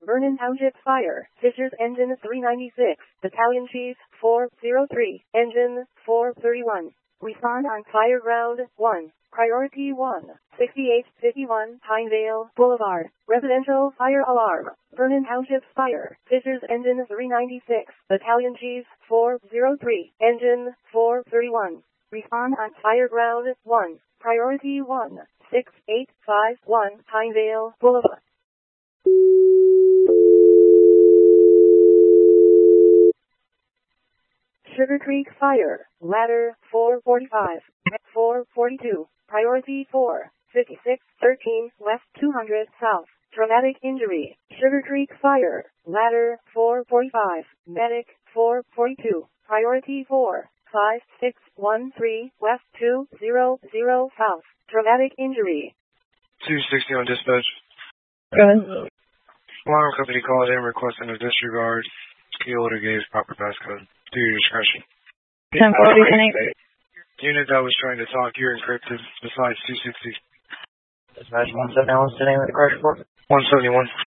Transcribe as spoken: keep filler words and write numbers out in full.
Vernon Township Fire, Fishers Engine three ninety-six, Battalion Chief four oh three, Engine four thirty-one. Respond on fire ground one. Priority one. sixty-eight fifty-one Pinevale Boulevard. Residential fire alarm. Vernon Township Fire, Fishers Engine three ninety-six, Battalion Chief four oh three, Engine four thirty-one. Respond on fire ground one. Priority one. six eight five one Pinevale Boulevard. Sugar Creek Fire, Ladder four forty-five, four forty-two, Priority four, fifty-six thirteen West two hundred South, Traumatic Injury. Sugar Creek Fire, Ladder four forty-five, Medic four forty-two, Priority four, five six one three West two hundred South, Traumatic Injury. two sixty on dispatch. Go ahead. Alarm company called in requesting a disregard. Key order gave proper passcode. Do your discretion. ten forty, ten eight. Unit that was trying to talk, you're encrypted. Besides two sixty. Dispatch one seventy-one, sitting with the crash report. one seventy-one.